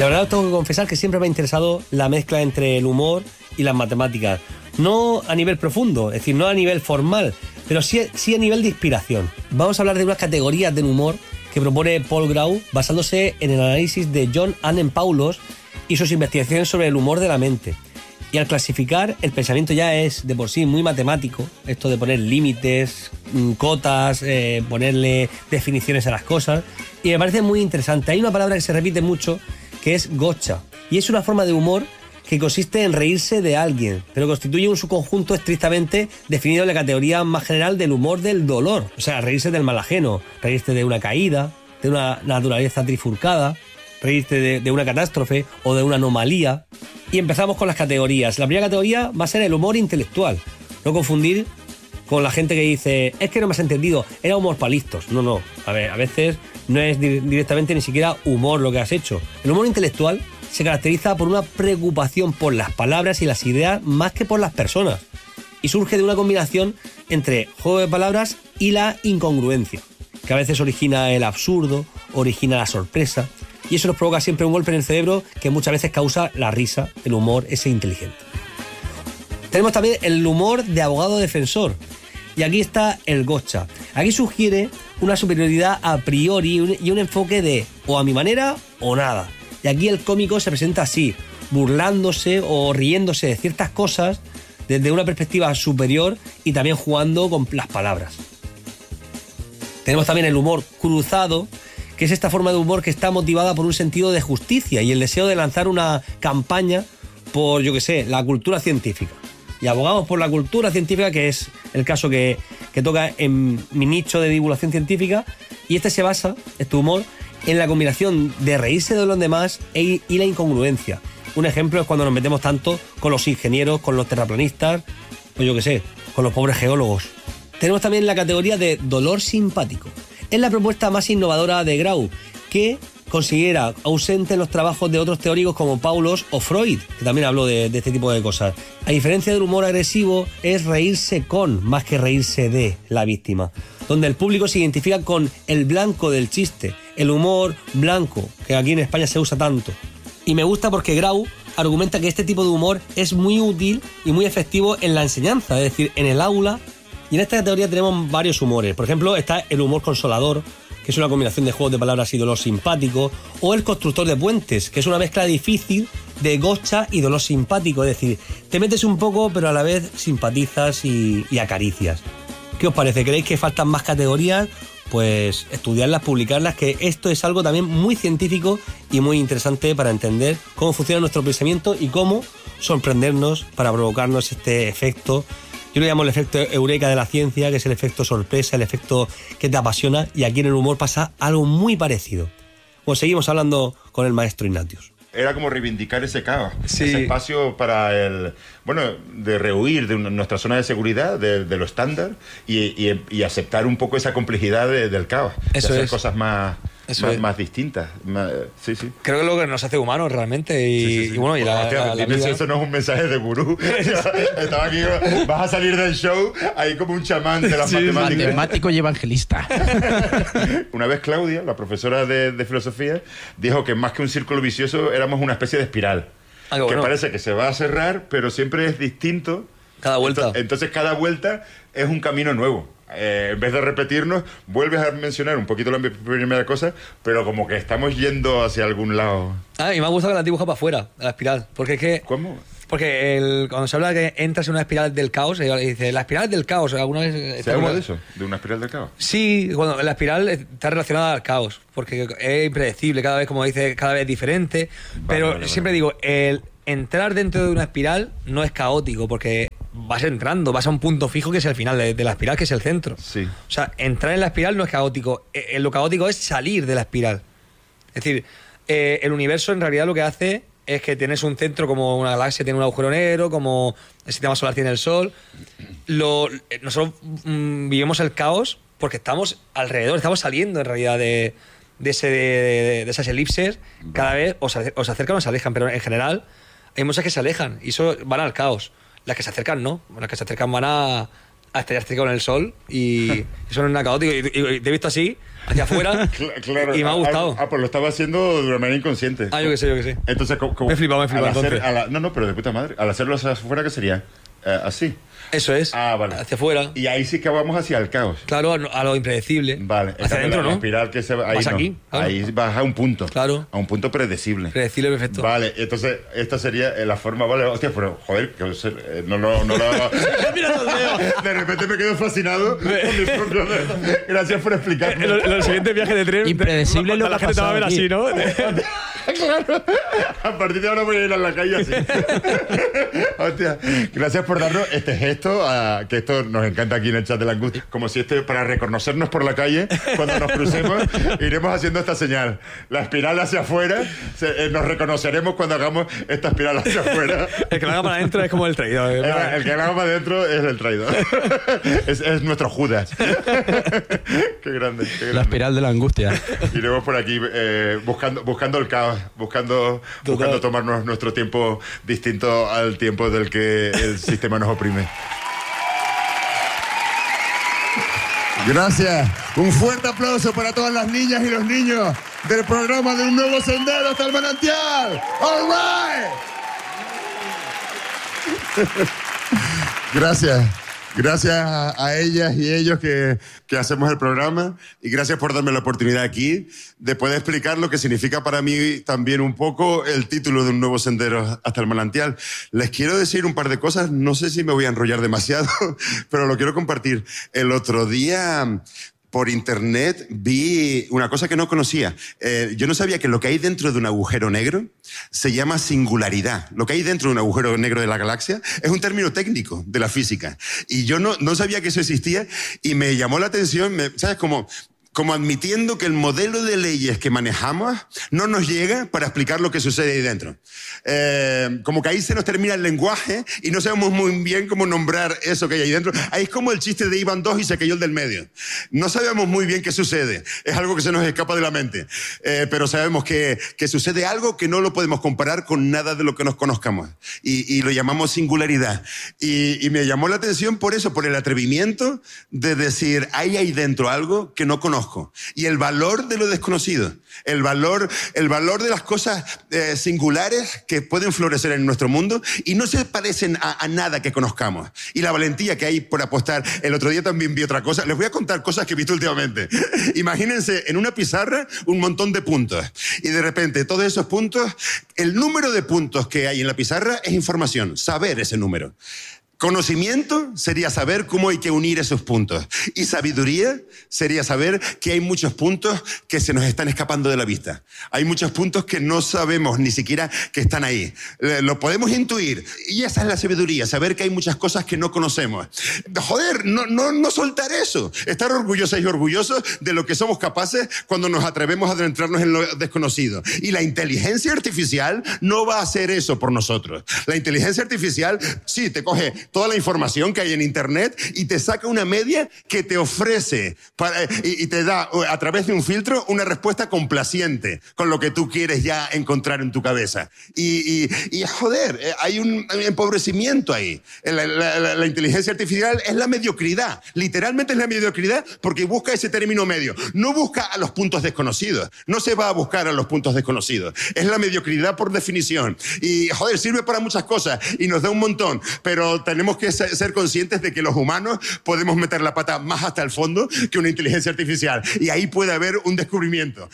La verdad, tengo que confesar que siempre me ha interesado la mezcla entre el humor y las matemáticas. No a nivel profundo, es decir, no a nivel formal, pero sí a nivel de inspiración. Vamos a hablar de unas categorías del humor que propone Paul Grau, basándose en el análisis de John Anempaulos y sus investigaciones sobre el humor de la mente. Y al clasificar, el pensamiento ya es de por sí muy matemático, esto de poner límites, cotas, ponerle definiciones a las cosas, y me parece muy interesante. Hay una palabra que se repite mucho, que es gotcha, y es una forma de humor que consiste en reírse de alguien, pero constituye un subconjunto estrictamente definido en la categoría más general del humor del dolor. O sea, reírse del mal ajeno, reírse de una caída, de una naturaleza trifurcada, reírse de una catástrofe o de una anomalía. Y empezamos con las categorías. La primera categoría va a ser el humor intelectual. No confundir con la gente que dice, es que no me has entendido, era humor para listos. No. A ver, a veces no es directamente ni siquiera humor lo que has hecho. El humor intelectual se caracteriza por una preocupación por las palabras y las ideas más que por las personas. Y surge de una combinación entre juego de palabras y la incongruencia, que a veces origina el absurdo, origina la sorpresa, y eso nos provoca siempre un golpe en el cerebro que muchas veces causa la risa, el humor ese inteligente. Tenemos también el humor de abogado defensor, y aquí está el gotcha. Aquí sugiere una superioridad a priori y un enfoque de o a mi manera o nada. Y aquí el cómico se presenta así, burlándose o riéndose de ciertas cosas desde una perspectiva superior y también jugando con las palabras. Tenemos también el humor cruzado, que es esta forma de humor que está motivada por un sentido de justicia y el deseo de lanzar una campaña por, la cultura científica. Y abogamos por la cultura científica, que es el caso que toca en mi nicho de divulgación científica, y este humor, en la combinación de reírse de los demás y la incongruencia. Un ejemplo es cuando nos metemos tanto con los ingenieros, con los terraplanistas, con los pobres geólogos. Tenemos también la categoría de dolor simpático. Es la propuesta más innovadora de Grau, que considera ausente en los trabajos de otros teóricos como Paulos o Freud, que también habló de este tipo de cosas. A diferencia del humor agresivo, es reírse con, más que reírse de, la víctima, donde el público se identifica con el blanco del chiste, el humor blanco, que aquí en España se usa tanto. Y me gusta porque Grau argumenta que este tipo de humor es muy útil y muy efectivo en la enseñanza, es decir, en el aula. Y en esta categoría tenemos varios humores. Por ejemplo, está el humor consolador, que es una combinación de juegos de palabras y dolor simpático, o el constructor de puentes, que es una mezcla difícil de gotcha y dolor simpático, es decir, te metes un poco pero a la vez simpatizas y acaricias. ¿Qué os parece? ¿Creéis que faltan más categorías? Pues estudiarlas, publicarlas, que esto es algo también muy científico y muy interesante para entender cómo funciona nuestro pensamiento y cómo sorprendernos para provocarnos este efecto. Yo lo llamo el efecto eureka de la ciencia, que es el efecto sorpresa, el efecto que te apasiona, y aquí en el humor pasa algo muy parecido. Pues seguimos hablando con el maestro Ignatius. Era como reivindicar ese caos, sí. Ese espacio para de rehuir de nuestra zona de seguridad, de lo estándar, y aceptar un poco esa complejidad del caos, eso de hacer es. Cosas más distintas. Sí. Creo que es lo que nos hace humanos realmente. Y bueno, eso no es un mensaje de gurú. Estaba aquí, vas a salir del show ahí como un chamán de las matemáticas. Matemático y evangelista. Una vez Claudia, la profesora de filosofía, dijo que más que un círculo vicioso éramos una especie de espiral. Que parece que se va a cerrar, pero siempre es distinto. Cada vuelta. Entonces cada vuelta es un camino nuevo. En vez de repetirnos, vuelves a mencionar un poquito la primera cosa, pero como que estamos yendo hacia algún lado. Y me ha gustado que la dibuja para afuera, la espiral. Porque es que... ¿Cómo? Porque cuando se habla de que entras en una espiral del caos, dice, la espiral del caos, ¿alguna vez... ¿Se habla de eso? ¿De una espiral del caos? Sí, cuando la espiral está relacionada al caos, porque es impredecible, cada vez, como dice, cada vez diferente, pero siempre digo, el entrar dentro de una espiral no es caótico, porque vas entrando, vas a un punto fijo que es el final de la espiral, que es el centro. Sí. O sea, entrar en la espiral no es caótico, lo caótico es salir de la espiral. Es decir, el universo en realidad lo que hace es que tienes un centro, como una galaxia tiene un agujero negro, como el sistema solar tiene el Sol. Nosotros vivimos el caos porque estamos alrededor, estamos saliendo en realidad de esas elipses. Cada vez o se acercan o se alejan, pero en general hay muchas que se alejan y eso van al caos. Las que se acercan no, las que se acercan van a estrellarse con el Sol y eso no es nada caótico. Y te he visto así hacia afuera. Claro. Y me ha gustado. Pues lo estaba haciendo de una manera inconsciente. Yo que sé. Entonces, Me he flipado entonces. No, pero de puta madre. Al hacerlo hacia afuera, ¿qué sería? Así. Eso es. Vale. Hacia afuera. Y ahí sí que vamos hacia el caos. Claro, a lo impredecible. Vale. Hacia adentro, ¿no? La espiral que se va... Ahí vas no. aquí. Claro. Ahí vas a un punto. Claro. A un punto predecible. Predecible, perfecto. Vale, entonces esta sería la forma... Vale, hostia, pero joder, que no lo... Mira los dedos. De repente me quedo fascinado con mi propio dedo. Gracias por explicarme. Los siguientes viajes de tren... Impredecible lo que la gente te va a ver así, ¿no? Claro. A partir de ahora voy a ir a la calle así. Hostia, gracias por darnos este gesto, que esto nos encanta aquí en el chat de la angustia. Como si para reconocernos por la calle, cuando nos crucemos, iremos haciendo esta señal. La espiral hacia afuera, nos reconoceremos cuando hagamos esta espiral hacia afuera. El que la haga para adentro es como el traidor. El que la haga para adentro es el traidor. Es nuestro Judas. Qué grande. La espiral de la angustia. Iremos por aquí buscando el caos, buscando tomarnos nuestro tiempo distinto al tiempo del que el sistema nos oprime. Gracias. Un fuerte aplauso para todas las niñas y los niños del programa de Un Nuevo Sendero hasta el Manantial. All right. Gracias. Gracias a ellas y ellos que hacemos el programa, y gracias por darme la oportunidad aquí de poder explicar lo que significa para mí también un poco el título de Un Nuevo Sendero hasta el Manantial. Les quiero decir un par de cosas, no sé si me voy a enrollar demasiado, pero lo quiero compartir. El otro día, por internet, vi una cosa que no conocía. Yo no sabía que lo que hay dentro de un agujero negro se llama singularidad. Lo que hay dentro de un agujero negro de la galaxia es un término técnico de la física. Y yo no sabía que eso existía, y me llamó la atención, ¿sabes? Como admitiendo que el modelo de leyes que manejamos no nos llega para explicar lo que sucede ahí dentro. Como que ahí se nos termina el lenguaje y no sabemos muy bien cómo nombrar eso que hay ahí dentro. Ahí es como el chiste de Iván 2 y se cayó el del medio. No sabemos muy bien qué sucede. Es algo que se nos escapa de la mente. Pero sabemos que sucede algo que no lo podemos comparar con nada de lo que nos conozcamos. Y lo llamamos singularidad. Y me llamó la atención por eso, por el atrevimiento de decir, hay ahí dentro algo que no conozco. Y el valor de lo desconocido, el valor de las cosas singulares que pueden florecer en nuestro mundo y no se parecen a nada que conozcamos. Y la valentía que hay por apostar. El otro día también vi otra cosa. Les voy a contar cosas que he visto últimamente. Imagínense en una pizarra un montón de puntos. Y de repente todos esos puntos, el número de puntos que hay en la pizarra es información, saber ese número. Conocimiento sería saber cómo hay que unir esos puntos. Y sabiduría sería saber que hay muchos puntos que se nos están escapando de la vista. Hay muchos puntos que no sabemos ni siquiera que están ahí. Lo podemos intuir. Y esa es la sabiduría, saber que hay muchas cosas que no conocemos. Joder, no soltar eso. Estar orgullosas y orgullosos de lo que somos capaces cuando nos atrevemos a adentrarnos en lo desconocido. Y la inteligencia artificial no va a hacer eso por nosotros. La inteligencia artificial, sí, te coge toda la información que hay en internet y te saca una media que te ofrece y te da a través de un filtro una respuesta complaciente con lo que tú quieres ya encontrar en tu cabeza. Y joder, hay un empobrecimiento ahí. La inteligencia artificial es la mediocridad. Literalmente es la mediocridad porque busca ese término medio. No busca a los puntos desconocidos. No se va a buscar a los puntos desconocidos. Es la mediocridad por definición. Y joder, sirve para muchas cosas y nos da un montón, pero tenemos que ser conscientes de que los humanos podemos meter la pata más hasta el fondo que una inteligencia artificial. Y ahí puede haber un descubrimiento.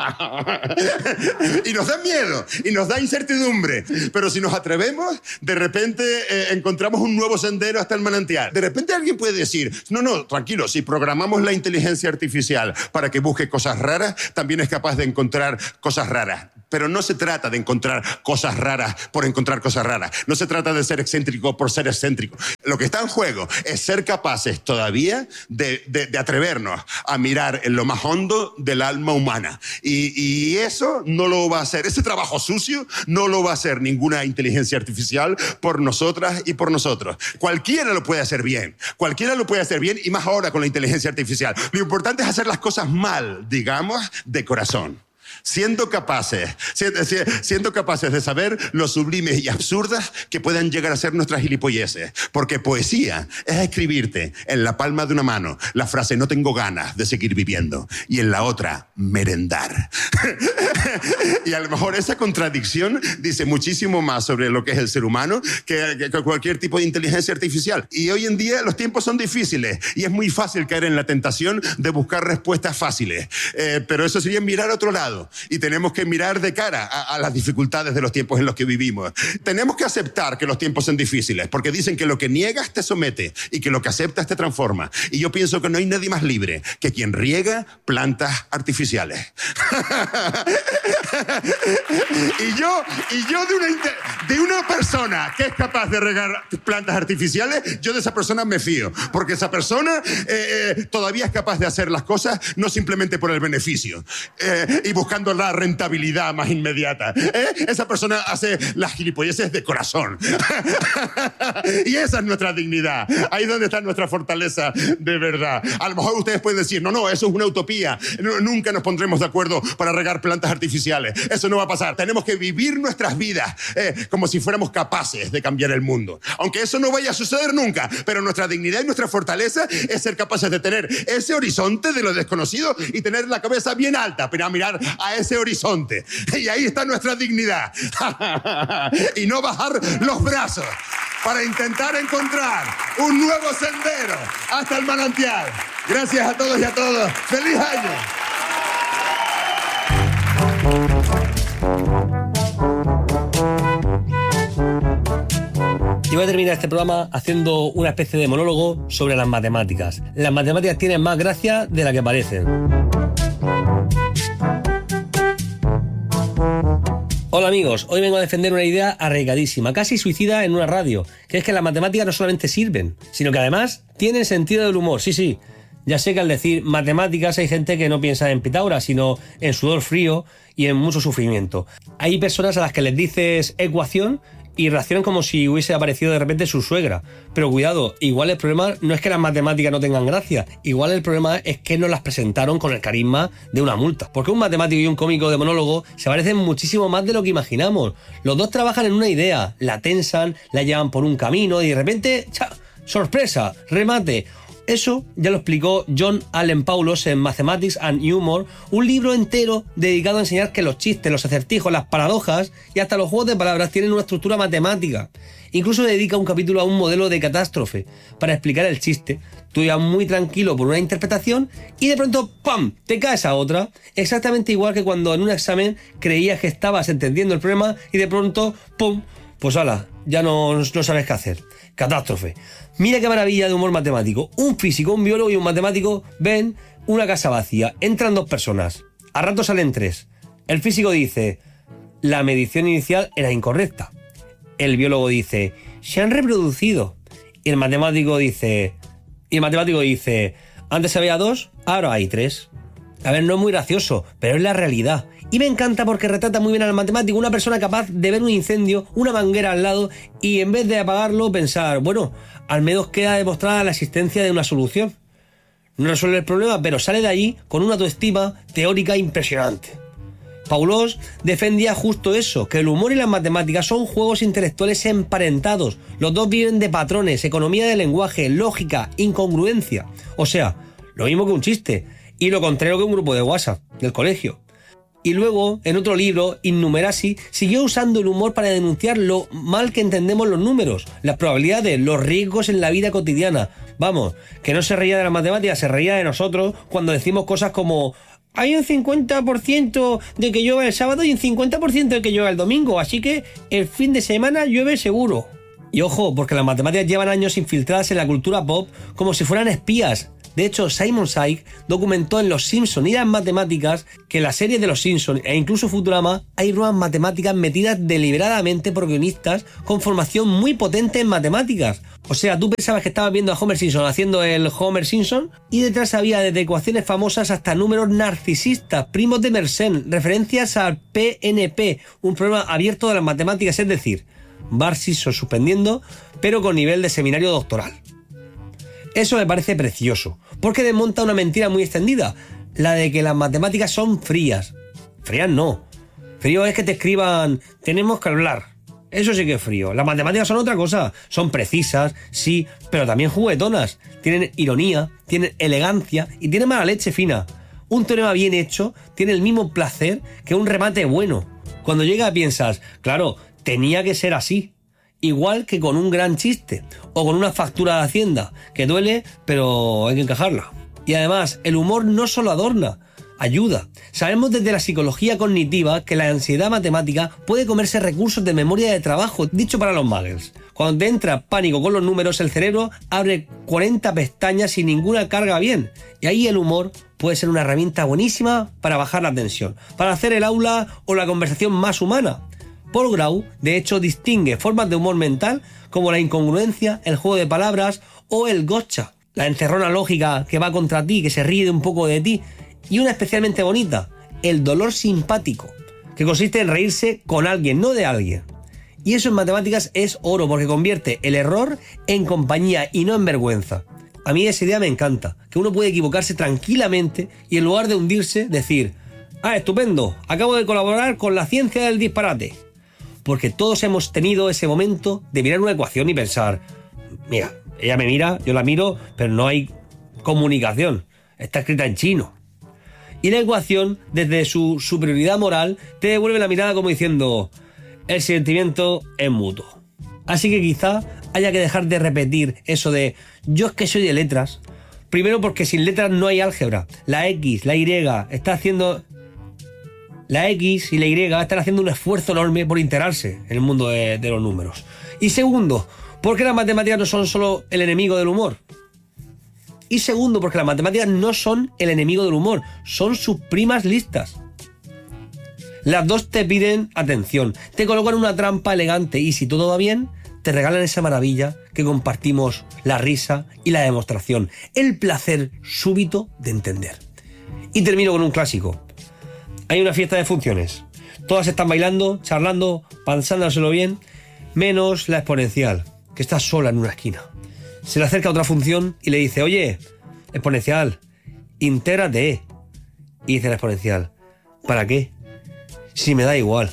Y nos da miedo, y nos da incertidumbre. Pero si nos atrevemos, de repente encontramos un nuevo sendero hasta el manantial. De repente alguien puede decir, no, tranquilo, si programamos la inteligencia artificial para que busque cosas raras, también es capaz de encontrar cosas raras. Pero no se trata de encontrar cosas raras por encontrar cosas raras. No se trata de ser excéntrico por ser excéntrico. Lo que está en juego es ser capaces todavía de atrevernos a mirar en lo más hondo del alma humana. Y eso no lo va a hacer, ese trabajo sucio no lo va a hacer ninguna inteligencia artificial por nosotras y por nosotros. Cualquiera lo puede hacer bien. Cualquiera lo puede hacer bien, y más ahora con la inteligencia artificial. Lo importante es hacer las cosas mal, digamos, de corazón. siendo capaces de saber lo sublimes y absurdas que puedan llegar a ser nuestras gilipolleces. Porque poesía es escribirte en la palma de una mano la frase "no tengo ganas de seguir viviendo" y en la otra merendar. Y a lo mejor esa contradicción dice muchísimo más sobre lo que es el ser humano que cualquier tipo de inteligencia artificial. Y hoy en día los tiempos son difíciles y es muy fácil caer en la tentación de buscar respuestas fáciles. Pero eso sería mirar a otro lado. Y tenemos que mirar de cara a las dificultades de los tiempos en los que vivimos. Tenemos que aceptar que los tiempos son difíciles, porque dicen que lo que niegas te somete y que lo que aceptas te transforma. Y yo pienso que no hay nadie más libre que quien riega plantas artificiales. y yo de una persona que es capaz de regar plantas artificiales, yo de esa persona me fío, porque esa persona todavía es capaz de hacer las cosas no simplemente por el beneficio y buscando la rentabilidad más inmediata. Esa persona hace las gilipolleces de corazón. Y esa es nuestra dignidad. Ahí es donde está nuestra fortaleza de verdad. A lo mejor ustedes pueden decir, no, eso es una utopía. Nunca nos pondremos de acuerdo para regar plantas artificiales. Eso no va a pasar. Tenemos que vivir nuestras vidas como si fuéramos capaces de cambiar el mundo. Aunque eso no vaya a suceder nunca, pero nuestra dignidad y nuestra fortaleza es ser capaces de tener ese horizonte de lo desconocido y tener la cabeza bien alta para mirar a ese horizonte. Y ahí está nuestra dignidad. Y no bajar los brazos para intentar encontrar un nuevo sendero hasta el manantial. Gracias a todos y a todas. ¡Feliz año! Y voy a terminar este programa haciendo una especie de monólogo sobre las matemáticas. Las matemáticas tienen más gracia de la que parecen. Hola amigos, hoy vengo a defender una idea arraigradísima, casi suicida en una radio, que es que las matemáticas no solamente sirven, sino que además tienen sentido del humor. Sí, ya sé que al decir matemáticas hay gente que no piensa en Pitágoras, sino en sudor frío y en mucho sufrimiento. Hay personas a las que les dices ecuación y reaccionan como si hubiese aparecido de repente su suegra. Pero cuidado, igual el problema no es que las matemáticas no tengan gracia, igual el problema es que nos las presentaron con el carisma de una multa. Porque un matemático y un cómico de monólogo se parecen muchísimo más de lo que imaginamos. Los dos trabajan en una idea, la tensan, la llevan por un camino y de repente, ¡sorpresa! ¡Remate! Eso ya lo explicó John Allen Paulos en Mathematics and Humor, un libro entero dedicado a enseñar que los chistes, los acertijos, las paradojas y hasta los juegos de palabras tienen una estructura matemática. Incluso dedica un capítulo a un modelo de catástrofe para explicar el chiste. Tú ibas muy tranquilo por una interpretación y de pronto ¡pam!, te caes a otra. Exactamente igual que cuando en un examen creías que estabas entendiendo el problema y de pronto ¡pum!, pues ala, ya no sabes qué hacer. Catástrofe. Mira qué maravilla de humor matemático. Un físico, un biólogo y un matemático ven una casa vacía. Entran dos personas. A rato salen tres. El físico dice, la medición inicial era incorrecta. El biólogo dice, se han reproducido. Y el matemático dice, antes había dos, ahora hay tres. A ver, no es muy gracioso, pero es la realidad. Y me encanta porque retrata muy bien al matemático, una persona capaz de ver un incendio, una manguera al lado y en vez de apagarlo pensar, bueno, al menos queda demostrada la existencia de una solución. No resuelve el problema, pero sale de allí con una autoestima teórica impresionante. Paulos defendía justo eso, que el humor y las matemáticas son juegos intelectuales emparentados. Los dos viven de patrones, economía del lenguaje, lógica, incongruencia. O sea, lo mismo que un chiste y lo contrario que un grupo de WhatsApp del colegio. Y luego, en otro libro, Innumerasi, siguió usando el humor para denunciar lo mal que entendemos los números, las probabilidades, los riesgos en la vida cotidiana. Vamos, que no se reía de las matemáticas, se reía de nosotros cuando decimos cosas como hay un 50% de que llueva el sábado y un 50% de que llueva el domingo, así que el fin de semana llueve seguro. Y ojo, porque las matemáticas llevan años infiltradas en la cultura pop como si fueran espías. De hecho, Simon Sinek documentó en Los Simpson y las matemáticas que en la serie de Los Simpson e incluso Futurama hay ruedas matemáticas metidas deliberadamente por guionistas con formación muy potente en matemáticas. O sea, tú pensabas que estabas viendo a Homer Simpson haciendo el Homer Simpson y detrás había desde ecuaciones famosas hasta números narcisistas, primos de Mersenne, referencias al PNP, un problema abierto de las matemáticas, es decir, Bart Simpson suspendiendo, pero con nivel de seminario doctoral. Eso me parece precioso, porque desmonta una mentira muy extendida, la de que las matemáticas son frías. Frías no. Frío es que te escriban, tenemos que hablar. Eso sí que es frío. Las matemáticas son otra cosa. Son precisas, sí, pero también juguetonas. Tienen ironía, tienen elegancia y tienen mala leche fina. Un teorema bien hecho tiene el mismo placer que un remate bueno. Cuando llega piensas, claro, tenía que ser así. Igual que con un gran chiste o con una factura de Hacienda, que duele, pero hay que encajarla. Y además, el humor no solo adorna, ayuda. Sabemos desde la psicología cognitiva que la ansiedad matemática puede comerse recursos de memoria de trabajo, dicho para los muggles. Cuando te entra pánico con los números, el cerebro abre 40 pestañas sin ninguna carga bien. Y ahí el humor puede ser una herramienta buenísima para bajar la tensión, para hacer el aula o la conversación más humana. Paul Grau, de hecho, distingue formas de humor mental como la incongruencia, el juego de palabras o el gotcha, la encerrona lógica que va contra ti, que se ríe de un poco de ti, y una especialmente bonita, el dolor simpático, que consiste en reírse con alguien, no de alguien. Y eso en matemáticas es oro, porque convierte el error en compañía y no en vergüenza. A mí esa idea me encanta, que uno puede equivocarse tranquilamente y en lugar de hundirse, decir, estupendo, acabo de colaborar con la ciencia del disparate. Porque todos hemos tenido ese momento de mirar una ecuación y pensar, mira, ella me mira, yo la miro, pero no hay comunicación, está escrita en chino. Y la ecuación, desde su superioridad moral, te devuelve la mirada como diciendo, el sentimiento es mutuo. Así que quizá haya que dejar de repetir eso de, yo es que soy de letras. Primero porque sin letras no hay álgebra. La X, la Y, La X y la Y están haciendo un esfuerzo enorme por integrarse en el mundo de los números. Y segundo, porque las matemáticas no son solo el enemigo del humor. Y segundo, porque las matemáticas no son el enemigo del humor, son sus primas listas. Las dos te piden atención, te colocan una trampa elegante y si todo va bien, te regalan esa maravilla que compartimos, la risa y la demostración, el placer súbito de entender. Y termino con un clásico. Hay una fiesta de funciones. Todas están bailando, charlando, pensándoselo bien, menos la exponencial, que está sola en una esquina. Se le acerca a otra función y le dice, oye, exponencial, intégrate. Y dice la exponencial, ¿para qué? Si me da igual.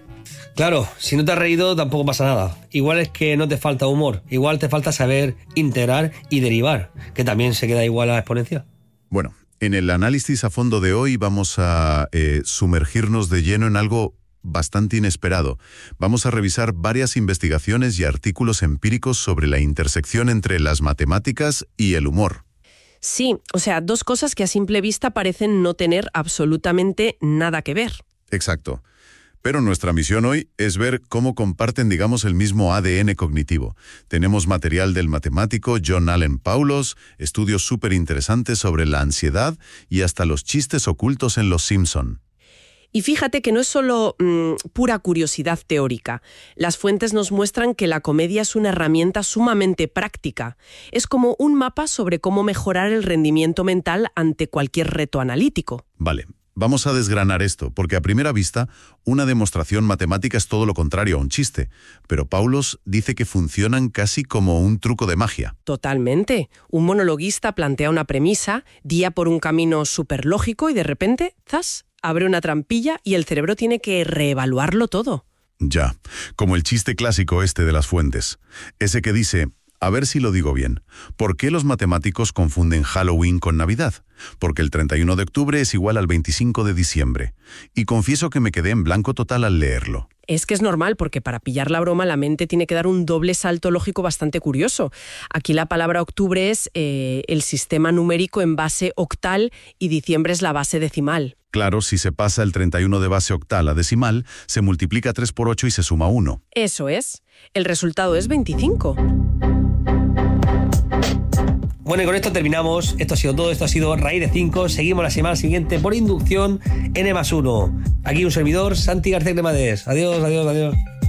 Claro, si no te has reído tampoco pasa nada. Igual es que no te falta humor, igual te falta saber integrar y derivar, que también se queda igual a la exponencial. Bueno, en el análisis a fondo de hoy vamos a sumergirnos de lleno en algo bastante inesperado. Vamos a revisar varias investigaciones y artículos empíricos sobre la intersección entre las matemáticas y el humor. Sí, o sea, dos cosas que a simple vista parecen no tener absolutamente nada que ver. Exacto. Pero nuestra misión hoy es ver cómo comparten, digamos, el mismo ADN cognitivo. Tenemos material del matemático John Allen Paulos, estudios súper interesantes sobre la ansiedad y hasta los chistes ocultos en Los Simpson. Y fíjate que no es solo pura curiosidad teórica. Las fuentes nos muestran que la comedia es una herramienta sumamente práctica. Es como un mapa sobre cómo mejorar el rendimiento mental ante cualquier reto analítico. Vale. Vamos a desgranar esto, porque a primera vista, una demostración matemática es todo lo contrario a un chiste, pero Paulos dice que funcionan casi como un truco de magia. Totalmente. Un monologuista plantea una premisa, guía por un camino súper lógico y de repente, ¡zas!, abre una trampilla y el cerebro tiene que reevaluarlo todo. Ya, como el chiste clásico este de las fuentes. Ese que dice... A ver si lo digo bien. ¿Por qué los matemáticos confunden Halloween con Navidad? Porque el 31 de octubre es igual al 25 de diciembre. Y confieso que me quedé en blanco total al leerlo. Es que es normal, porque para pillar la broma la mente tiene que dar un doble salto lógico bastante curioso. Aquí la palabra octubre es el sistema numérico en base octal y diciembre es la base decimal. Claro, si se pasa el 31 de base octal a decimal, se multiplica 3 por 8 y se suma 1. Eso es. El resultado es 25. Bueno, y con esto terminamos. Esto ha sido todo. Esto ha sido Raíz de 5. Seguimos la semana siguiente por inducción N+1. Aquí un servidor, Santi García Cremades. Adiós, adiós, adiós.